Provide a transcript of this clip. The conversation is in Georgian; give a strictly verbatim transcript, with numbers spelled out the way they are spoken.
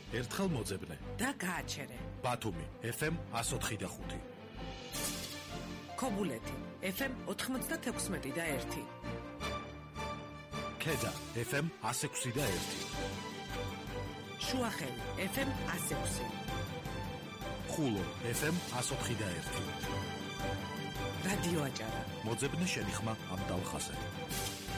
ერთხელ მოძებნე და გააჩერე. ბათუმი ეფ ემ εκατს ოთხი და ხუთი. ქობულეთი ეფ ემ ოთხმოცდათექვსმეტი და ერთი. ქედა ეფ ემ εκას ექვსი და ერთი. შუახელი ეფ ემ εκას ექვსი. ხულო ეფ ემ εκას ოთხი და ერთი. რადიო აჭარა. მოძებნე შენი ხმა ამ ტალხაზე.